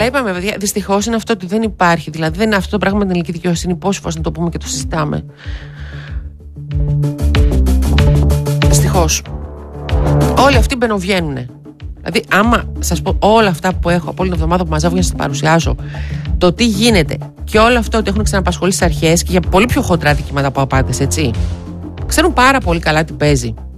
Αλλά είπαμε, παιδιά, δυστυχώς είναι αυτό ότι δεν υπάρχει. Δηλαδή δεν είναι αυτό το πράγμα με την ελληνική δικαιοσύνη. Πόσες φορές να το πούμε και το συζητάμε. Δυστυχώς. Όλοι αυτοί μπαινοβγαίνουνε. Δηλαδή, άμα σας πω όλα αυτά που έχω από όλη την εβδομάδα που μαζεύω για να σας τα παρουσιάσω, το τι γίνεται και όλο αυτό ότι έχουν ξαναπασχολήσει στις αρχές και για πολύ πιο χοντρά δικήματα από απάντες, έτσι. Ξέρουν πάρα πολύ καλά τι παίζει.